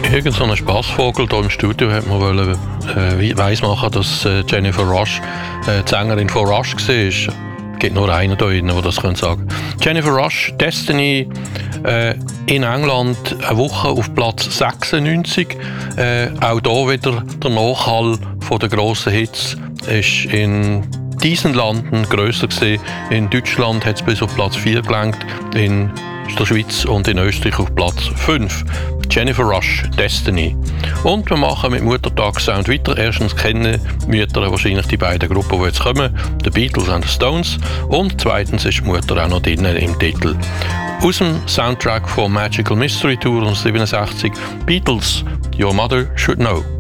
Irgend so ein Spassvogel hier im Studio hat mir weiss machen, dass Jennifer Rush die Sängerin von Rush war. Es gibt nur einen da drin, der das sagen könnte. Jennifer Rush, Destiny, in England eine Woche auf Platz 96. Auch hier wieder der Nachhall von den grossen Hits ist in diesen Landen grösser gewesen. In Deutschland hat es bis auf Platz 4 gelangt, in der Schweiz und in Österreich auf Platz 5. Jennifer Rush, Destiny. Und wir machen mit Muttertag-Sound weiter. Erstens kennen Mütter wahrscheinlich die beiden Gruppen, die jetzt kommen, die Beatles und die Stones. Und zweitens ist die Mutter auch noch drin im Titel. Aus dem Soundtrack von Magical Mystery Tour 1967, Beatles, Your Mother Should Know.